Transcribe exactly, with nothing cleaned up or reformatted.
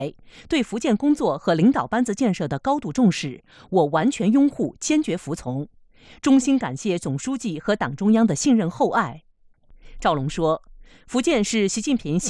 对福建工作和领导班子建设的高度重视，我完全拥护，坚决服从。衷心感谢总书记和党中央的信任厚爱。赵龙说，福建是习近平